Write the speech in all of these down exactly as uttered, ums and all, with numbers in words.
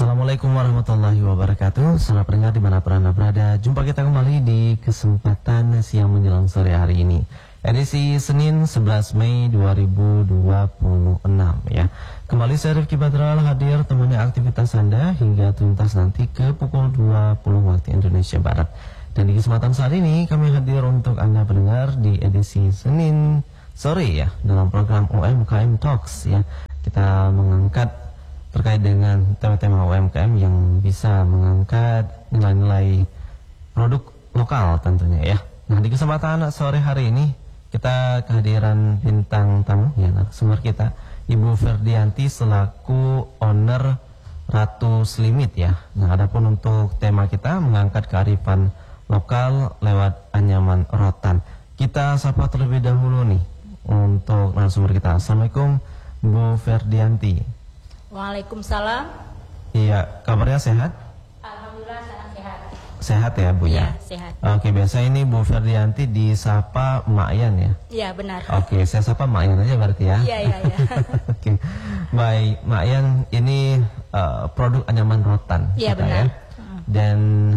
Assalamualaikum warahmatullahi wabarakatuh. Selamat pendengar dimanapun Anda berada. Jumpa kita kembali di kesempatan siang menjelang sore hari ini, edisi Senin sebelas Mei dua ribu dua puluh enam ya. Kembali saya Rifki Badral hadir temani aktivitas Anda hingga tuntas nanti ke pukul dua puluh waktu Indonesia Barat. Dan di kesempatan saat ini kami hadir untuk Anda pendengar di edisi Senin sore ya, dalam program U M K M Talks ya. Kita mengangkat terkait dengan tema-tema U M K M yang bisa mengangkat nilai-nilai produk lokal tentunya ya. Nah, di kesempatan sore hari ini kita kehadiran bintang tamu ya, narasumber kita Ibu Ferdianti selaku owner Ratu Slimit ya. Nah, adapun untuk tema kita mengangkat kearifan lokal lewat anyaman rotan. Kita sapa terlebih dahulu nih untuk narasumber kita. Assalamualaikum Bu Ferdianti. Waalaikumsalam. Iya, kabarnya sehat? Alhamdulillah sangat sehat. Sehat ya Bu ya? Iya, sehat. Oke, biasa ini Bu Ferdianti disapa Mak Yan ya? Iya, benar. Oke, saya sapa Mak Yan aja berarti ya? Iya, iya, iya. Oke, baik Mak Yan, ini uh, produk anyaman rotan. Iya, benar. Ya? Dan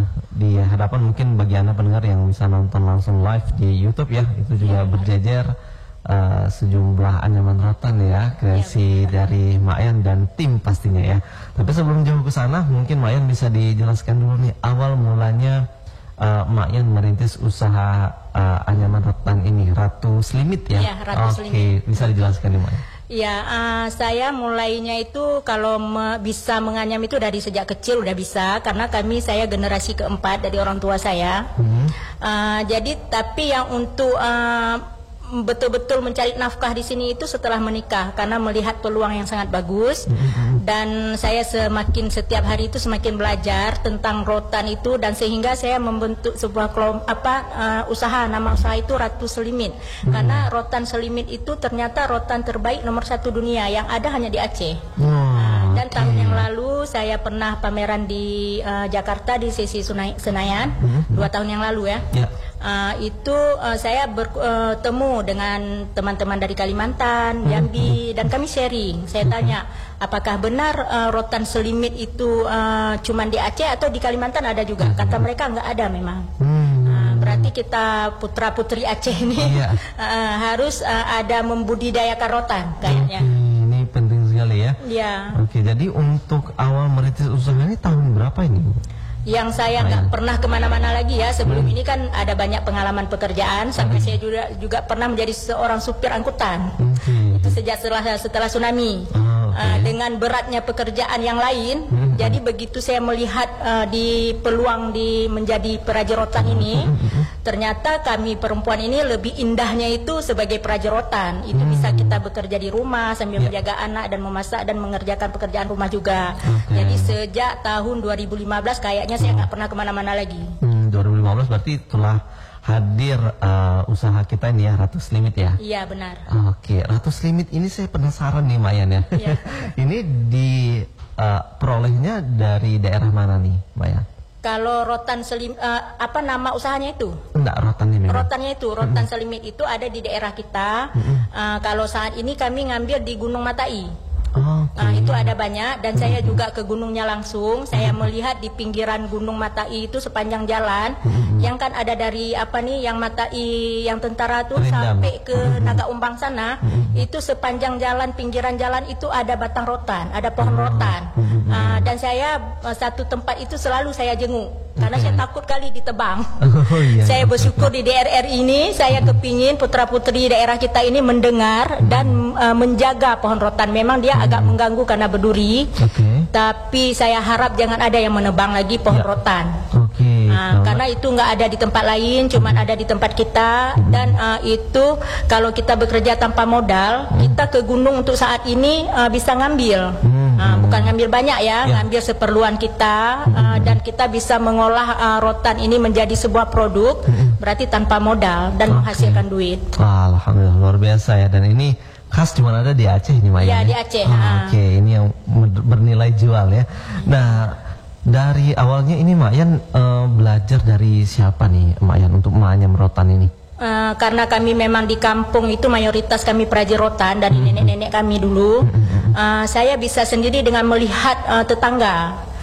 di hadapan mungkin bagi Anda pendengar yang bisa nonton langsung live di YouTube ya, itu juga ya, berjejer Uh, sejumlah anyaman rotan ya, kreasi ya, dari Mak Yan dan tim pastinya ya. Tapi sebelum jauh ke sana, mungkin Mak Yan bisa dijelaskan dulu nih awal mulanya uh, Mak Yan merintis usaha uh, anyaman rotan ini, Ratu Slimit ya. Ya, Ratu Oke, Slimit. bisa dijelaskan nih Mak Yan? Ya, uh, saya mulainya itu kalau me bisa menganyam itu dari sejak kecil udah bisa, karena kami saya generasi keempat dari orang tua saya. Hmm. Uh, jadi tapi yang untuk uh, betul-betul mencari nafkah di sini itu setelah menikah, karena melihat peluang yang sangat bagus. Mm-hmm. Dan saya semakin setiap hari itu semakin belajar tentang rotan itu, dan sehingga saya membentuk sebuah kelompok apa uh, usaha, nama usaha itu Ratu Slimit. Mm-hmm. Karena rotan Slimit itu ternyata rotan terbaik nomor satu dunia yang ada hanya di Aceh. Oh, uh, dan okay. Tahun yang lalu saya pernah pameran di uh, Jakarta di sesi Senayan. Mm-hmm. Dua tahun yang lalu ya. Yeah. Uh, itu uh, saya bertemu uh, dengan teman-teman dari Kalimantan, Jambi, dan kami sharing. Saya tanya, apakah benar uh, rotan Slimit itu uh, cuma di Aceh atau di Kalimantan ada juga? Kata mereka nggak ada memang. Uh, berarti kita putra putri Aceh ini uh, harus uh, ada membudidayakan rotan kayaknya. Hmm, ini penting sekali ya. Iya. Oke, jadi untuk awal merintis usaha ini tahun berapa ini? Yang saya nggak pernah kemana-mana lagi ya. Sebelum hmm. ini kan ada banyak pengalaman pekerjaan. Sampai hmm. saya juga juga pernah menjadi seorang supir angkutan. Hmm. Itu sejak setelah setelah tsunami. Oh, okay. uh, dengan beratnya pekerjaan yang lain. Hmm. Jadi begitu saya melihat uh, di peluang di menjadi peraja rotan ini, hmm. ternyata kami perempuan ini lebih indahnya itu sebagai peraja rotan. Itu hmm. bisa kita bekerja di rumah sambil yeah. menjaga anak dan memasak dan mengerjakan pekerjaan rumah juga. Okay. Jadi sejak tahun dua ribu lima belas kayaknya saya nggak pernah kemana-mana lagi. Hmm, dua ribu lima belas berarti telah hadir uh, usaha kita ini ya, Ratu Slimit ya? Iya, benar. Oke, Ratu Slimit ini saya penasaran nih Mak Yan ya. Iya. Ini di uh, perolehnya dari daerah mana nih Mak Yan? Kalau rotan Slimit, uh, apa nama usahanya itu? Enggak, rotannya memang. Rotannya itu, rotan mm-hmm. Slimit itu ada di daerah kita. Mm-hmm. uh, kalau saat ini kami ngambil di Gunung Matai. Okay. Nah, itu ada banyak, dan saya juga ke gunungnya langsung. Saya melihat di pinggiran Gunung Matai itu sepanjang jalan, mm-hmm. yang kan ada dari apa nih, yang Matai, yang tentara tuh Rindam. Sampai ke mm-hmm. Naga Umbang sana, mm-hmm. itu sepanjang jalan, pinggiran jalan itu ada batang rotan, ada pohon rotan. Mm-hmm. Uh, dan saya satu tempat itu selalu saya jenguk, karena okay. saya takut kali ditebang. Oh, iya. Saya bersyukur di D R R ini, saya kepingin putra-putri daerah kita ini mendengar mm-hmm. dan uh, menjaga pohon rotan. Memang dia agak mengganggu karena berduri, okay. tapi saya harap jangan ada yang menebang lagi pohon ya. rotan. Okay. Nah, karena itu nggak ada di tempat lain, cuman hmm. ada di tempat kita. Hmm. Dan uh, itu kalau kita bekerja tanpa modal, hmm. kita ke gunung untuk saat ini uh, bisa ngambil, hmm. uh, bukan ngambil banyak ya, ya. ngambil seperluan kita, hmm. uh, dan kita bisa mengolah uh, rotan ini menjadi sebuah produk, hmm. berarti tanpa modal dan okay. menghasilkan duit. Alhamdulillah, luar biasa ya. Dan ini khas cuma ada di Aceh nih Mak Yan. Ya, di Aceh. Oh, Oke, okay. Ini yang bernilai jual ya. Nah, dari awalnya ini Mak Yan uh, belajar dari siapa nih Mak Yan untuk menganyam rotan ini? Uh, karena kami memang di kampung itu mayoritas kami peraji rotan dari mm-hmm. nenek-nenek kami dulu. Mm-hmm. uh, Saya bisa sendiri dengan melihat uh, tetangga.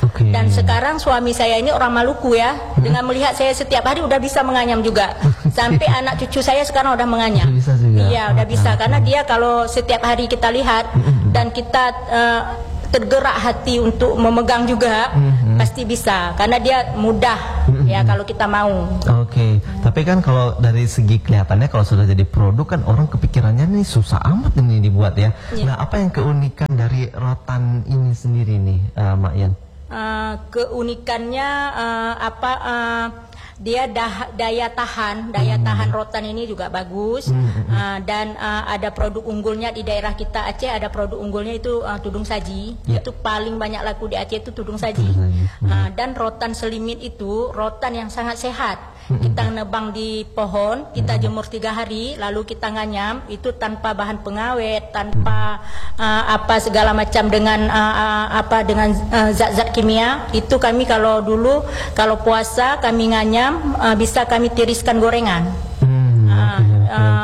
Okay. Dan sekarang suami saya ini orang Maluku ya, hmm. dengan melihat saya setiap hari udah bisa menganyam juga. Sampai anak cucu saya sekarang udah menganyam. Bisa juga. Iya, udah bisa. Karena dia kalau setiap hari kita lihat dan kita uh, tergerak hati untuk memegang juga, mm-hmm. pasti bisa karena dia mudah, mm-hmm. ya kalau kita mau. Oke, okay. Tapi kan kalau dari segi kelihatannya kalau sudah jadi produk kan orang kepikirannya nih susah amat ini dibuat ya. Yeah. Nah, apa yang keunikan dari rotan ini sendiri nih, uh, Mak Yan? Uh, keunikannya uh, apa? Uh, dia dah, daya tahan, daya hmm. tahan rotan ini juga bagus, hmm. uh, dan uh, ada produk unggulnya di daerah kita Aceh, ada produk unggulnya itu uh, tudung saji, yeah. itu paling banyak laku di Aceh itu tudung saji, hmm. uh, dan rotan selimit itu rotan yang sangat sehat. Hmm. Kita nebang di pohon, kita jemur tiga hari, lalu kita nganyam, itu tanpa bahan pengawet, tanpa uh, apa segala macam dengan uh, uh, apa dengan uh, zat-zat kimia. Itu kami kalau dulu kalau puasa kami nganyam. Uh, bisa kami tiriskan gorengan. Hmm, uh, okay,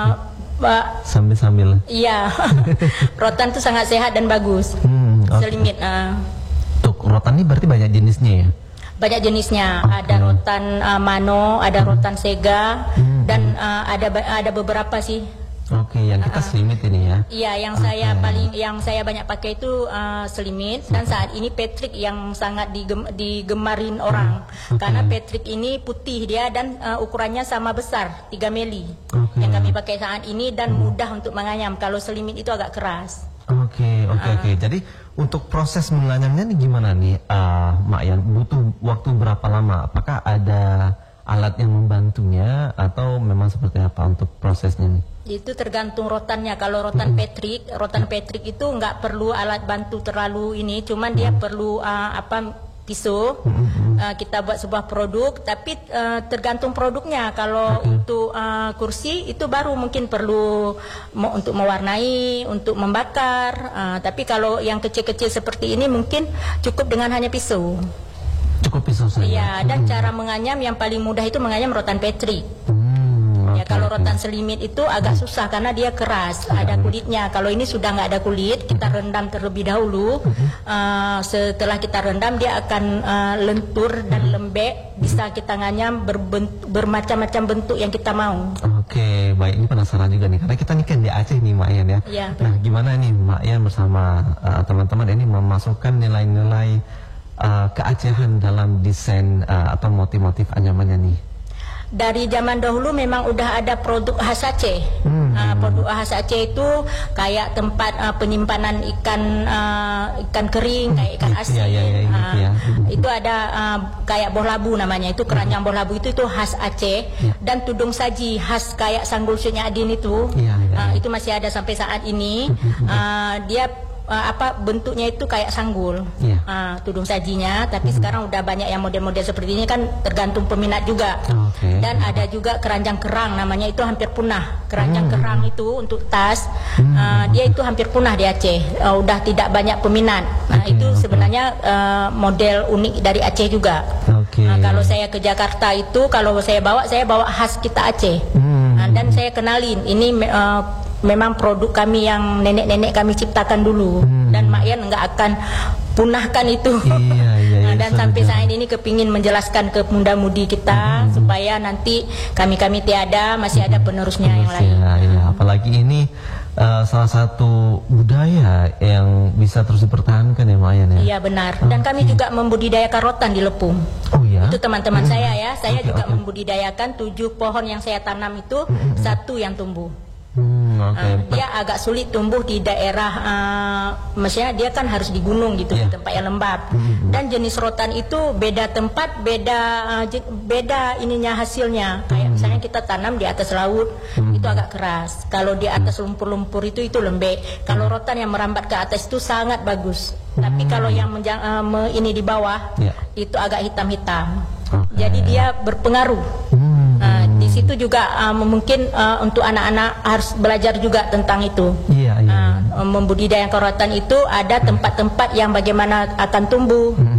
okay, uh, sambil-sambil. Iya, rotan itu sangat sehat dan bagus. Hmm, okay. Selimit. Uh. Tuh, rotan ini berarti banyak jenisnya ya? Banyak jenisnya. Okay. Ada rotan uh, mano, ada hmm. rotan sega, hmm. dan uh, ada ada beberapa sih. Oke, okay, yang kita uh, selimit ini ya? Iya, yang okay. saya paling, yang saya banyak pakai itu uh, selimit, dan saat ini Patrick yang sangat digem, digemarin orang, okay. karena Patrick ini putih dia dan uh, ukurannya sama besar, tiga mili, okay. yang kami pakai saat ini dan hmm. mudah untuk menganyam. Kalau selimit itu agak keras. Oke, oke, oke. Jadi untuk proses menganyamnya nih gimana nih, uh, Mak Yan? Butuh waktu berapa lama? Apakah ada alat yang membantunya atau memang seperti apa untuk prosesnya nih? Itu tergantung rotannya. Kalau rotan mm-hmm. Patrick, rotan Patrick itu nggak perlu alat bantu terlalu ini, cuman mm-hmm. dia perlu uh, apa pisau. Mm-hmm. uh, kita buat sebuah produk, tapi uh, tergantung produknya. Kalau okay. untuk uh, kursi itu baru mungkin perlu mo- untuk mewarnai, untuk membakar. Uh, tapi kalau yang kecil-kecil seperti ini mungkin cukup dengan hanya pisau. Cukup pisau saja. Iya, dan hmm. cara menganyam yang paling mudah itu menganyam rotan Patrick. Hmm, ya, okay, kalau okay. rotan selimit itu agak hmm. susah karena dia keras, hmm. ada kulitnya. Kalau ini sudah nggak ada kulit, kita rendam terlebih dahulu. Hmm. Uh, setelah kita rendam dia akan uh, lentur dan hmm. lembek, bisa kita nganyam berbentuk, bermacam-macam bentuk yang kita mau. Oke, okay, baik, ini penasaran juga nih karena kita nih kan di Aceh nih, Mak Yan ya. Ya. Nah, gimana nih Mak Yan bersama uh, teman-teman ini memasukkan nilai-nilai Uh, keacehan dalam desain uh, atau motif-motif anyamannya nih? Dari zaman dahulu memang udah ada produk khas Aceh. Hmm. Uh, produk khas Aceh itu kayak tempat uh, penyimpanan ikan uh, ikan kering, kayak ikan asin. Ya, ya, ya, uh, ya. Itu ada uh, kayak boh labu namanya. Itu keranjang boh labu itu itu khas Aceh. Ya. Dan tudung saji khas kayak Sanggul Syekh Adin itu. Ya, ya, ya. Uh, itu masih ada sampai saat ini. uh, dia Uh, apa bentuknya itu kayak sanggul, yeah. uh, tudung sajinya, tapi mm-hmm. sekarang udah banyak yang model-model seperti ini kan tergantung peminat juga. Okay. Dan ada juga keranjang kerang namanya, itu hampir punah. Keranjang mm-hmm. kerang itu untuk tas, mm-hmm. uh, dia itu hampir punah di Aceh, uh, udah tidak banyak peminat. Nah okay, itu okay. sebenarnya uh, model unik dari Aceh juga. Okay. Uh, kalau saya ke Jakarta itu, kalau saya bawa, saya bawa khas kita Aceh, mm-hmm. uh, dan saya kenalin ini. Uh, Memang produk kami yang nenek-nenek kami ciptakan dulu, hmm. dan Mak Yan nggak akan punahkan itu. Iya, iya, iya, nah, dan sampai saat ini kepingin menjelaskan ke muda-mudi kita hmm. supaya nanti kami-kami tiada, masih ada penerusnya hmm. yang lain. Ya, ya. Apalagi ini uh, salah satu budaya yang bisa terus dipertahankan ya, Mak Yan ya. Iya benar. Dan okay. kami juga membudidayakan rotan di Lepung. Oh ya. Itu teman-teman hmm. saya ya. Saya okay, juga okay. membudidayakan tujuh pohon yang saya tanam itu hmm. satu yang tumbuh. Hmm, okay. uh, dia agak sulit tumbuh di daerah, uh, maksudnya dia kan harus di gunung gitu, yeah. di tempat yang lembab. Mm-hmm. Dan jenis rotan itu beda tempat, beda uh, beda ininya hasilnya. Kayak mm-hmm. misalnya kita tanam di atas laut, mm-hmm. itu agak keras. Kalau di atas lumpur-lumpur itu itu lembek. Kalau rotan yang merambat ke atas itu sangat bagus. Mm-hmm. Tapi kalau yang menjang, uh, me, ini di bawah, yeah. itu agak hitam-hitam. Okay. Jadi dia berpengaruh. Mm-hmm. Nah, di situ juga uh, mungkin uh, untuk anak-anak harus belajar juga tentang itu. Iya, iya. Uh, membudidayakan rotan itu ada tempat-tempat yang bagaimana akan tumbuh. Mm-hmm. uh,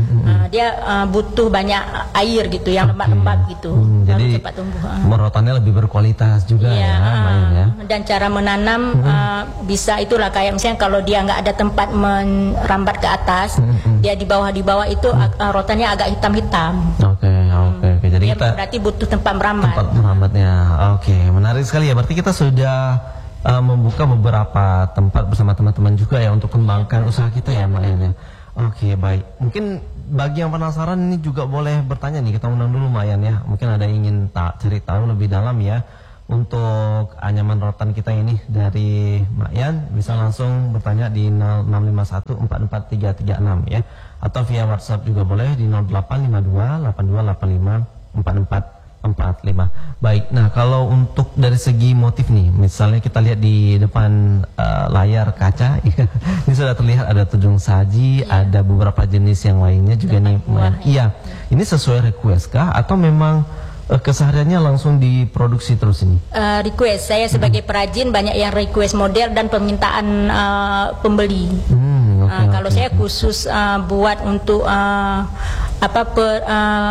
dia uh, butuh banyak air gitu, yang lembab-lembab gitu. Hmm, jadi cepat tumbuh. Rotannya lebih berkualitas juga ya. ya, Mayan ya. Dan cara menanam hmm. uh, bisa itulah kayak misalnya kalau dia nggak ada tempat merambat ke atas, hmm. dia di bawah di bawah itu hmm. uh, rotannya agak hitam-hitam. Oke, okay, oke, okay, okay. Jadi dia kita berarti butuh tempat merambat. Tempat merambatnya, oke, okay, menarik sekali ya. Berarti kita sudah uh, membuka beberapa tempat bersama teman-teman juga ya untuk kembangkan usaha kita ya, Mayan ya. Oke, okay, baik. Mungkin bagi yang penasaran ini juga boleh bertanya nih, kita undang dulu Mayan ya. Mungkin ada yang ingin tak cari tahu lebih dalam ya untuk anyaman rotan kita ini dari Mayan, bisa langsung bertanya di nol enam lima satu empat empat tiga tiga enam ya, atau via WhatsApp juga boleh di nol delapan lima dua delapan dua delapan lima empat empat empat lima. Baik, nah kalau untuk dari segi motif nih, misalnya kita lihat di depan uh, layar kaca ini sudah terlihat ada tudung saji, iya. ada beberapa jenis yang lainnya juga nih. Iya, ini sesuai request kah atau memang uh, kesehariannya langsung diproduksi terus ini? Uh, request, saya sebagai hmm. perajin banyak yang request model dan permintaan uh, pembeli. Hmm, okay, uh, kalau okay, saya okay. khusus uh, buat untuk uh, apa per, uh,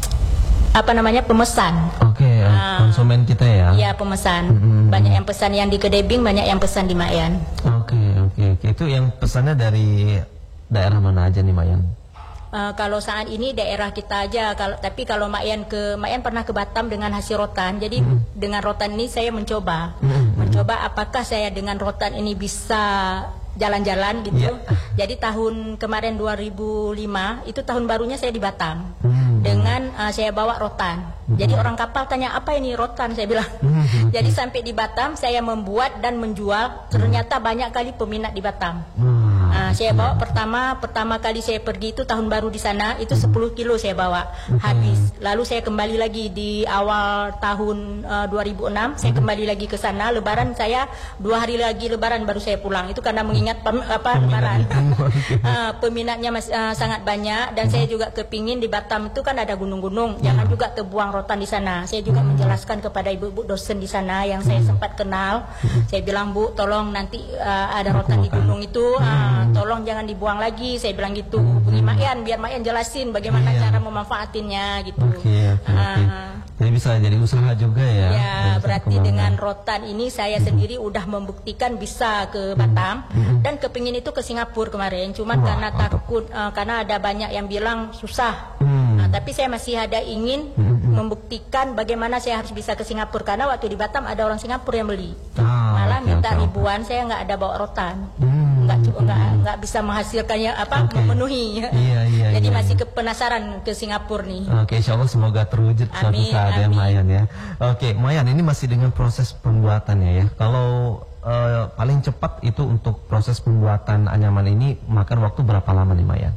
apa namanya pemesan. Oke, okay, uh, konsumen kita ya. Iya, pemesan. Mm-hmm. Banyak yang pesan yang di Kedai Bing, banyak yang pesan di Mayan. Oke, okay, oke, okay, oke. Okay. Itu yang pesannya dari daerah mana aja nih, Mayan? Uh, kalau saat ini daerah kita aja. Kalau tapi kalau Mayan ke Mayan pernah ke Batam dengan hasil rotan. Jadi mm-hmm. dengan rotan ini saya mencoba, mm-hmm. mencoba apakah saya dengan rotan ini bisa jalan-jalan gitu. Yeah. Jadi tahun kemarin dua ribu lima itu tahun barunya saya di Batam. Hmm. Dengan uh, saya bawa rotan. Hmm. Jadi orang kapal tanya apa ini rotan, saya bilang. Hmm. Jadi sampai di Batam saya membuat dan menjual, ternyata hmm. banyak kali peminat di Batam. Hmm. Uh, saya bawa pertama pertama kali saya pergi itu tahun baru di sana itu sepuluh kilo saya bawa habis. Lalu saya kembali lagi di awal tahun uh, dua ribu enam saya kembali lagi ke sana. Lebaran saya dua hari lagi Lebaran baru saya pulang. Itu karena mengingat pem, apa Lebaran. uh, peminatnya mas, uh, sangat banyak dan saya juga kepingin di Batam itu kan ada gunung-gunung. Jangan juga terbuang rotan di sana. Saya juga menjelaskan kepada ibu-ibu dosen di sana yang saya sempat kenal. Saya bilang, Bu, tolong nanti uh, ada rotan di gunung itu. Uh, tolong jangan dibuang lagi, saya bilang gitu. Hubungi Mayan biar Mayan jelasin bagaimana iya. cara memanfaatinnya gitu. Okay, okay, uh, okay. Jadi bisa jadi usaha juga ya. Ya, berarti dengan rotan ini saya mm-hmm. sendiri udah membuktikan bisa ke Batam mm-hmm. dan kepingin itu ke Singapura kemarin. Cuman Wah, karena mantap. takut uh, karena ada banyak yang bilang susah. Mm. Nah, tapi saya masih ada ingin mm-hmm. membuktikan bagaimana saya harus bisa ke Singapura karena waktu di Batam ada orang Singapura yang beli. Ah, malah okay, minta okay, ribuan, okay. saya nggak ada bawa rotan. Mm. Nggak, nggak, nggak bisa menghasilkannya apa okay. memenuhi. Iya, iya, Jadi iya, masih iya. penasaran ke Singapura nih. Oke, insya Allah semoga terwujud suatu saat ya Mayan ya. Oke, Mayan ini masih dengan proses pembuatannya ya. Kalau uh, paling cepat itu untuk proses pembuatan anyaman ini makan waktu berapa lama nih Mayan?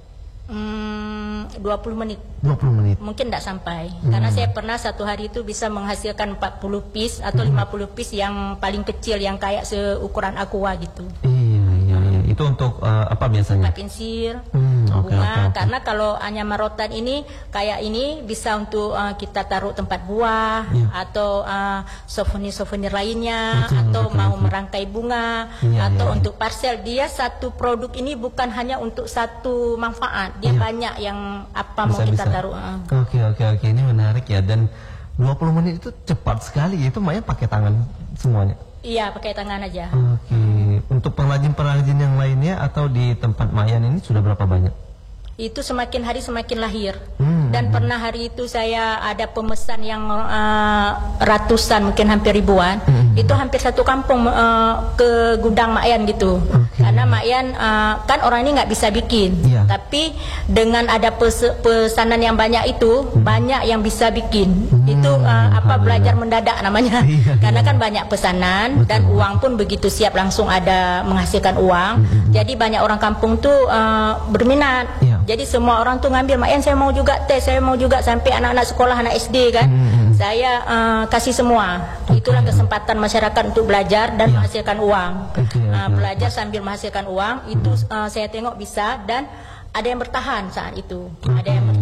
Hmm, dua puluh menit. dua puluh menit. Mungkin tidak sampai. Hmm. Karena saya pernah satu hari itu bisa menghasilkan empat puluh piece atau hmm. lima puluh piece yang paling kecil yang kayak seukuran aqua gitu. Iya, iya, iya. Itu untuk uh, apa biasanya? Tempat pensil, hmm, bunga. Okay, okay, okay. Karena kalau anyaman rotan ini kayak ini bisa untuk uh, kita taruh tempat buah yeah. atau uh, souvenir-souvenir lainnya, betul, atau betul, mau betul. merangkai bunga, yeah, atau yeah, untuk yeah. parcel. Dia satu produk ini bukan hanya untuk satu manfaat, dia yeah. banyak yang apa bisa, mau kita bisa. taruh. Oke, oke, oke. Ini menarik ya. Dan dua puluh menit itu cepat sekali. Itu Maya pakai tangan semuanya? Iya, pakai tangan aja. Oke. Okay. Untuk pengrajin-pengrajin yang lainnya atau di tempat Mayan ini sudah berapa banyak? Itu semakin hari semakin lahir. Hmm. Dan pernah hari itu saya ada pemesan yang uh, ratusan, mungkin hampir ribuan. Hmm. Itu hampir satu kampung uh, ke gudang Mayan gitu. Okay. Karena Mayan uh, kan orang ini nggak bisa bikin. Yeah. Tapi dengan ada pes pesanan yang banyak itu, hmm. banyak yang bisa bikin. Hmm. Itu uh, apa belajar mendadak namanya. Iya, Karena iya. kan banyak pesanan. Betul. Dan uang pun begitu siap langsung ada menghasilkan uang. Hmm. Jadi banyak orang kampung tuh uh, berminat. Yeah. Jadi semua orang tuh ngambil, Mayan saya mau juga tes, saya mau juga, sampai anak-anak sekolah, anak S D kan. Hmm. Saya uh, kasih semua. Okay. Itulah kesempatan masyarakat untuk belajar dan yeah. menghasilkan uang. Okay, uh, belajar okay. sambil menghasilkan uang, itu uh, saya tengok bisa dan ada yang bertahan saat itu. Hmm. Ada yang bertahan.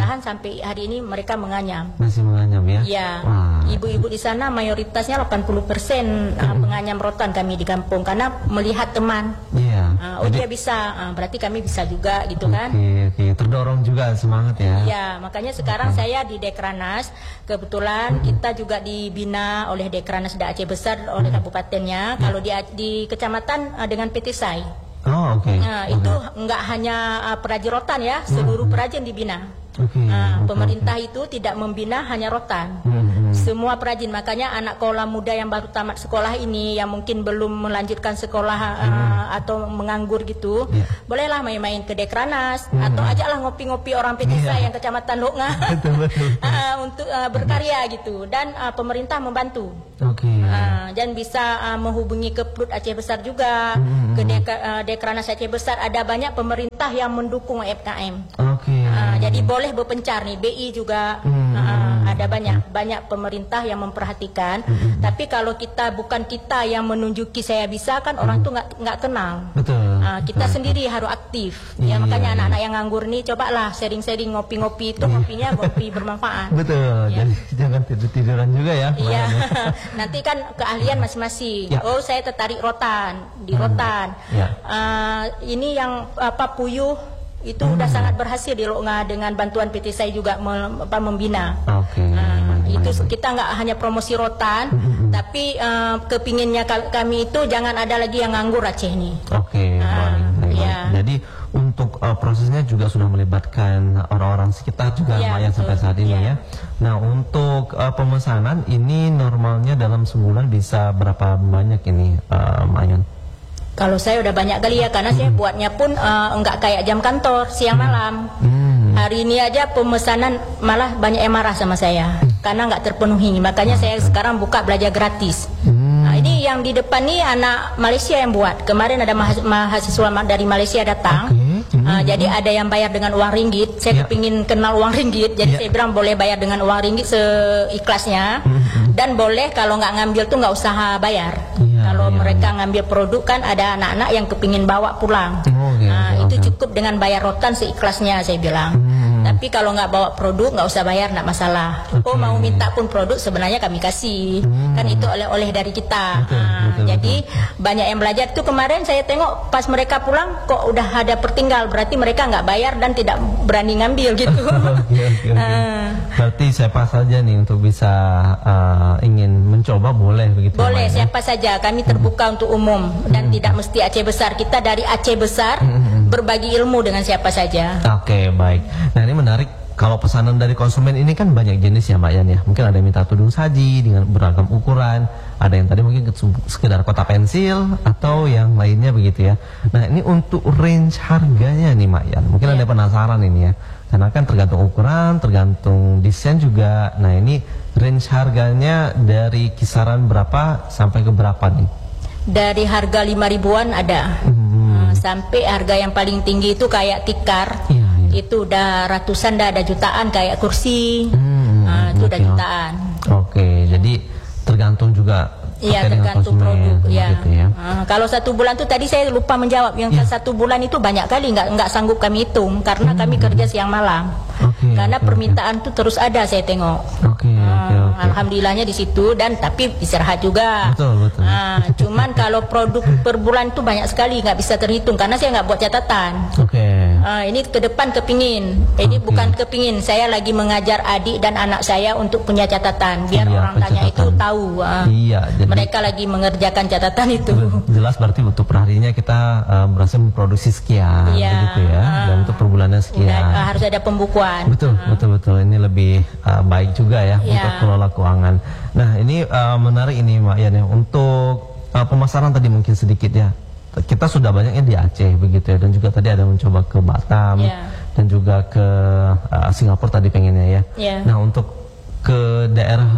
bertahan sampai hari ini mereka menganyam. Masih menganyam ya? Iya. Ibu-ibu di sana mayoritasnya delapan puluh persen uh, penganyam rotan kami di kampung karena melihat teman. Iya. Uh, oh Jadi, dia bisa, uh, berarti kami bisa juga gitu okay, kan? Oke, okay. Terdorong juga semangat ya? Iya, makanya sekarang okay. saya di Dekranas, kebetulan hmm. kita juga dibina oleh Dekranas Da Aceh Besar oleh hmm. kabupatennya. Yeah. Kalau di di kecamatan uh, dengan P T S A I. Oh, oke. Okay. Nah, okay. itu enggak hanya uh, perajin rotan ya, seluruh hmm. perajin dibina. Okay, nah, okay, pemerintah okay. itu tidak membina hanya rotan, hmm, hmm. semua perajin. Makanya anak kolam muda yang baru tamat sekolah ini, yang mungkin belum melanjutkan sekolah hmm. uh, atau menganggur gitu, yeah. bolehlah main-main ke Dekranas hmm. atau ajaklah ngopi-ngopi orang P T S A yeah. yang kecamatan Loknga uh, untuk uh, berkarya gitu. Dan uh, pemerintah membantu. Okay. Uh, dan bisa uh, menghubungi ke P R U D Aceh Besar juga, hmm. ke Dek uh, Dekranas Aceh Besar. Ada banyak pemerintah yang mendukung U M K M. Okay. Uh, jadi boleh berpencar nih, B I juga hmm. uh, ada banyak banyak pemerintah yang memperhatikan. Hmm. Tapi kalau kita bukan kita yang menunjuki saya bisa kan, orang hmm. tuh nggak nggak kenal. Betul. Uh, kita betul. sendiri harus aktif. Iya, ya makanya iya. anak-anak yang nganggur nih, cobalah sharing-sharing ngopi-ngopi itu ngopinya ngopi bermanfaat. Betul. Ya. Jadi jangan tidur-tiduran juga ya. Iya. Nanti kan keahlian masing-masing. Ya. Oh, saya tertarik rotan, di rotan. Ya. Uh, ini yang apa puyuh itu hmm. udah sangat berhasil di Loknga dengan bantuan P T S A I juga mem, apa, membina. Okay. Uh, itu kita nggak hanya promosi rotan, hmm. tapi uh, kepinginnya kami itu jangan ada lagi yang nganggur Aceh nih. Oke. Okay. Uh, ya. Jadi untuk uh, prosesnya juga sudah melibatkan orang-orang sekitar juga ya, lumayan sampai saat ini ya. ya. Nah untuk uh, pemesanan ini normalnya dalam sebulan bisa berapa banyak ini, uh, Mayan? Kalau saya udah banyak kali ya, karena hmm. saya buatnya pun uh, enggak kayak jam kantor siang malam. Hmm. Hari ini aja pemesanan malah banyak yang marah sama saya hmm. karena enggak terpenuhi. Makanya saya sekarang buka belajar gratis. Hmm. Nah, ini yang di depan nih anak Malaysia yang buat. Kemarin ada mahasiswa dari Malaysia datang. Okay. Hmm. Uh, jadi ada yang bayar dengan uang ringgit. Saya yeah. kepingin kenal uang ringgit. Jadi yeah. saya bilang boleh bayar dengan uang ringgit seikhlasnya. Hmm. Dan boleh kalau nggak ngambil tuh nggak usah bayar. Yeah, kalau yeah, mereka yeah. ngambil produk kan ada anak-anak yang kepingin bawa pulang. Oh, okay, nah, okay, itu okay. cukup dengan bayar rotan seikhlasnya saya bilang. Hmm. Tapi kalau nggak bawa produk nggak usah bayar, nggak masalah. Okay. Oh mau minta pun produk sebenarnya kami kasih. Hmm. Kan itu oleh-oleh dari kita. Betul, nah, betul, jadi betul. banyak yang belajar. Itu kemarin saya tengok pas mereka pulang kok udah ada pertinggal. Berarti mereka nggak bayar dan tidak berani ngambil gitu. okay, okay, okay. Uh. Berarti siapa saja nih untuk bisa uh, ingin mencoba boleh begitu? Boleh siapa saja. Kami terbuka hmm. untuk umum dan hmm. tidak mesti Aceh Besar. Kita dari Aceh Besar hmm. berbagi ilmu dengan siapa saja. Oke okay, baik. Nah ini menarik. Kalau pesanan dari konsumen ini kan banyak jenis ya Mbak Yan ya. Mungkin ada yang minta tudung saji dengan beragam ukuran. Ada yang tadi mungkin sekedar kotak pensil atau yang lainnya begitu ya. Nah ini untuk range harganya nih Mbak Yan. Mungkin yeah. ada penasaran ini ya. Karena kan tergantung ukuran, tergantung desain juga. Nah ini range harganya dari kisaran berapa sampai ke berapa nih? Dari harga lima ribuan ada. Hmm. Sampai harga yang paling tinggi itu kayak tikar. Yeah. Itu udah ratusan, dah ada jutaan kayak kursi. Hmm, nah, itu okay. udah jutaan. Oke, okay, jadi tergantung juga. Iya, tergantung produk. Ya. Gitu ya. Uh, kalau satu bulan tuh tadi saya lupa menjawab. Yang ya. satu bulan itu banyak kali nggak nggak sanggup kami hitung karena hmm. kami kerja siang malam. Okay, karena okay, permintaan okay. tuh terus ada saya tengok. Okay, uh, okay, okay. Alhamdulillahnya di situ dan tapi istirahat juga. Betul betul. Uh, cuman kalau produk per bulan tuh banyak sekali nggak bisa terhitung karena saya nggak buat catatan. Oke. Okay. Uh, ini ke depan kepingin. Ini okay. bukan kepingin. Saya lagi mengajar adik dan anak saya untuk punya catatan biar iya, orang tanya itu tahu. Uh, iya. Jadi mereka lagi mengerjakan catatan itu. Jelas berarti untuk perharinya kita uh, berhasil memproduksi sekian, iya, begitu ya. Uh, dan untuk per bulannya sekian. Udah, uh, harus ada pembukuan. Betul, uh. betul, betul. Ini lebih uh, baik juga ya yeah. untuk kelola keuangan. Nah ini uh, menarik ini Mbak Yan ya. Untuk uh, pemasaran tadi mungkin sedikit ya. Kita sudah banyaknya di Aceh begitu ya. Dan juga tadi ada mencoba ke Batam yeah. dan juga ke uh, Singapura tadi pengennya ya. Yeah. Nah untuk ke daerah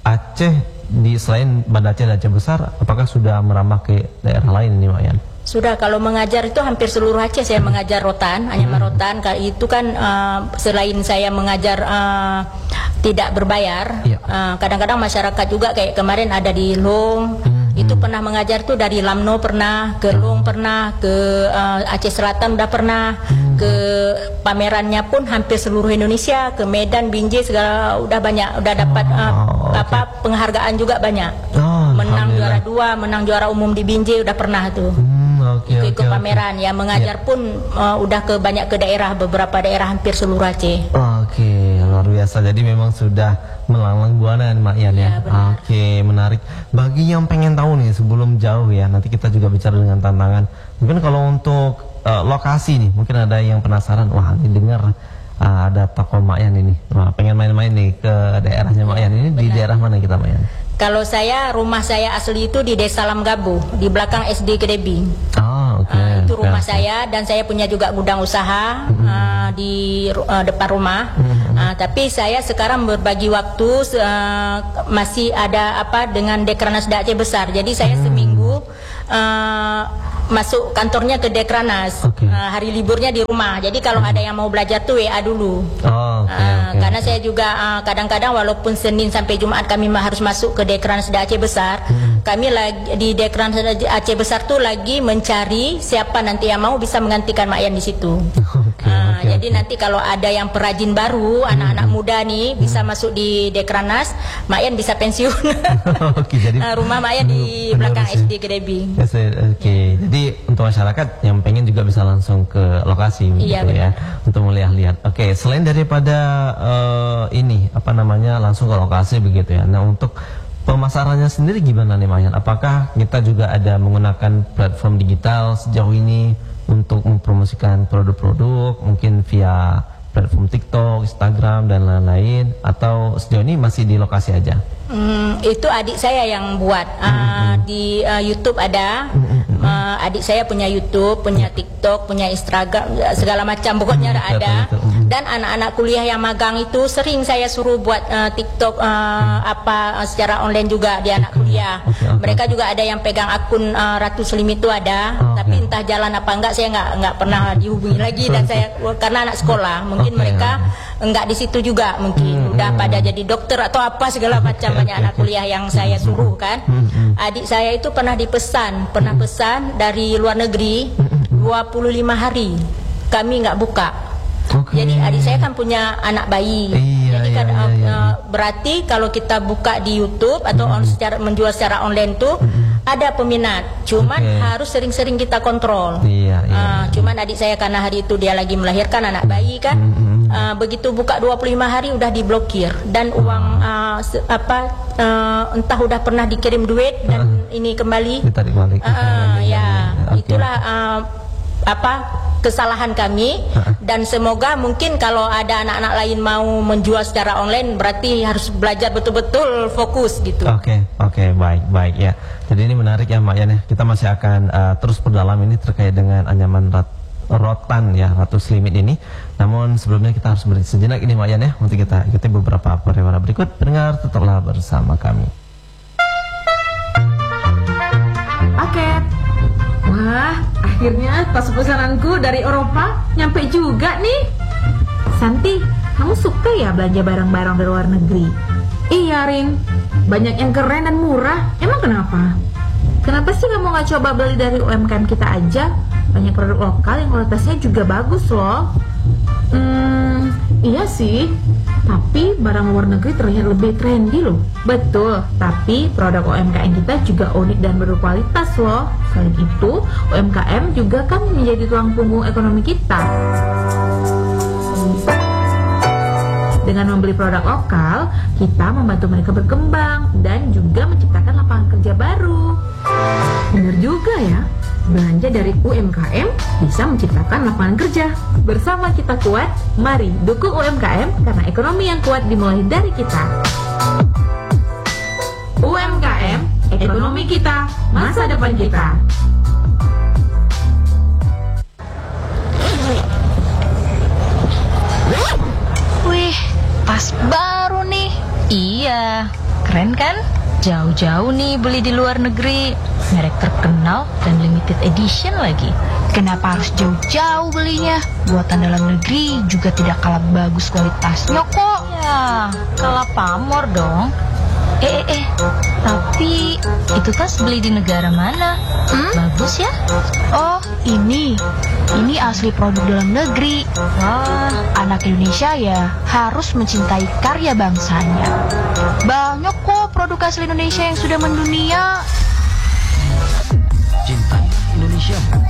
Aceh di selain Banda Aceh dan Aceh Besar, apakah sudah merambah ke daerah lain ini Mbak Yan? Sudah, kalau mengajar itu hampir seluruh Aceh saya mengajar rotan, hanya hmm. rotan. Itu kan uh, selain saya mengajar uh, tidak berbayar, kadang-kadang ya. uh, masyarakat juga kayak kemarin ada di Long, hmm. Itu pernah mengajar tuh dari Lamno pernah, ke Long pernah, ke uh, Aceh Selatan udah pernah, hmm. ke pamerannya pun hampir seluruh Indonesia, ke Medan, Binjai segala udah banyak, udah dapat uh, oh, okay. apa penghargaan juga banyak. Oh, menang juara dua, menang juara umum di Binjai udah pernah tuh. Hmm, okay, ikut okay, pameran okay. ya mengajar yeah. pun uh, udah ke banyak ke daerah, beberapa daerah hampir seluruh Aceh. Oke, okay, luar biasa. Jadi memang sudah melanglang buana Mak Yan ya. ya. Oke, okay, menarik. Bagi yang pengen tahu nih sebelum jauh ya, nanti kita juga bicara dengan tantangan. Mungkin kalau untuk uh, lokasi nih, mungkin ada yang penasaran, wah ini dengar uh, ada toko Mak Yan ini. Wah, pengen main-main nih ke daerahnya Mak Yan ini. Benar. Di daerah mana kita Mak Yan? Kalau saya, rumah saya asli itu di Desa Lamgabu, di belakang S D Kedebing. Oh, oke. Okay. Uh, itu rumah okay. saya, dan saya punya juga gudang usaha mm-hmm. uh, di uh, depan rumah. Mm-hmm. uh, tapi saya sekarang berbagi waktu, uh, masih ada apa dengan Dekranas Aceh Besar. Jadi saya mm-hmm. seminggu uh, masuk kantornya ke Dekranas, okay. uh, hari liburnya di rumah. Jadi kalau ada yang mau belajar tuh W A dulu. Oh, okay, uh, okay. Karena saya juga kadang-kadang uh, walaupun Senin sampai Jumat kami harus masuk ke Dekranas Aceh Besar, hmm. kami lagi di Dekranas Aceh Besar tuh lagi mencari siapa nanti yang mau bisa menggantikan Mak Yan di situ. Okay, uh, okay, jadi okay. nanti kalau ada yang perajin baru, anak-anak hmm. muda nih hmm. bisa masuk di Dekranas, Mak Yan bisa pensiun. Okay, jadi uh, rumah Mak Yan di belakang S D Kedebing. Yes, Oke, okay. Jadi untuk masyarakat yang pengen juga bisa langsung ke lokasi iya, gitu ya, untuk melihat-lihat. Oke, okay, selain daripada uh, ini apa namanya langsung ke lokasi begitu ya. Nah, untuk pemasarannya sendiri gimana nih Mak Yan? Apakah kita juga ada menggunakan platform digital sejauh ini untuk mempromosikan produk-produk mungkin via platform TikTok, Instagram dan lain-lain, atau sejauh ini masih di lokasi aja? Hmm, itu adik saya yang buat uh, mm-hmm. di uh, YouTube ada. Mm-hmm. Uh, adik saya punya YouTube, punya TikTok, punya Instagram, segala macam pokoknya mm-hmm. ada. Mm-hmm. Dan anak-anak kuliah yang magang itu sering saya suruh buat uh, TikTok uh, mm-hmm. apa uh, secara online juga di anak kuliah. Okay, okay, Mereka okay. juga ada yang pegang akun uh, Ratu Slim itu ada, okay. tapi entah jalan apa enggak saya enggak enggak pernah dihubungi lagi dan saya karena anak sekolah mungkin okay, mereka okay. enggak di situ juga mungkin mm-hmm. udah pada jadi dokter atau apa segala macam. Banyak okay, anak kuliah yang saya suruh kan. Mm-hmm. Adik saya itu pernah dipesan, pernah mm-hmm. pesan dari luar negeri dua puluh lima hari kami nggak buka. Okay. Jadi adik saya kan punya anak bayi. Iya, jadi kan iya, iya, iya. berarti kalau kita buka di YouTube atau mm-hmm. on, secara, menjual secara online tuh mm-hmm. ada peminat. Cuman okay. harus sering-sering kita kontrol. Iya, iya, uh, iya. Cuman adik saya karena hari itu dia lagi melahirkan anak bayi kan. Mm-hmm. Uh, begitu buka dua puluh lima hari udah diblokir dan uang uh, se- apa uh, entah udah pernah dikirim duit dan uh, ini kembali ditarik balik. Uh, uh, ya, okay. Itulah uh, apa kesalahan kami uh, dan semoga mungkin kalau ada anak-anak lain mau menjual secara online berarti harus belajar betul-betul fokus gitu. Oke, okay, oke, okay, baik, baik ya. Jadi ini menarik ya Mak Yan ya. Kita masih akan uh, terus perdalam ini terkait dengan anyaman rat rotan ya Ratu Slimit ini. Namun sebelumnya kita harus berhenti sejenak ini Mak Yan ya, untuk kita ikuti beberapa pariwara berikut. Pendengar tetaplah bersama kami. Paket. Wah, akhirnya tas pesananku dari Eropa nyampe juga nih. Santi, kamu suka ya belanja barang-barang dari luar negeri? Iya Rin, banyak yang keren dan murah. Emang kenapa? Kenapa sih kamu gak coba beli dari U M K M kita aja? Banyak produk lokal yang kualitasnya juga bagus loh. Hmm, iya sih. Tapi barang luar negeri terlihat lebih trendy loh. Betul, tapi produk U M K M kita juga unik dan berkualitas loh. Selain itu, U M K M juga kan menjadi tulang punggung ekonomi kita. Dengan membeli produk lokal, kita membantu mereka berkembang dan juga menciptakan lapangan kerja baru. Benar juga ya, belanja dari U M K M bisa menciptakan lapangan kerja. Bersama kita kuat, mari dukung U M K M karena ekonomi yang kuat dimulai dari kita. U M K M, ekonomi kita, masa depan kita. Wih, pas baru nih. Iya, keren kan? Jauh-jauh nih beli di luar negeri, merek terkenal dan limited edition lagi. Kenapa harus jauh-jauh belinya? Buatan dalam negeri juga tidak kalah bagus kualitasnya kok. Ya, kalah pamor dong. Eh, eh, eh, tapi Tapi itu tas beli di negara mana? Hmm? Bagus ya? Oh, ini. Ini asli produk dalam negeri. Wah, Anak Indonesia ya harus mencintai karya bangsanya. Banyak kok produk asli Indonesia yang sudah mendunia. Cintai Indonesiamu.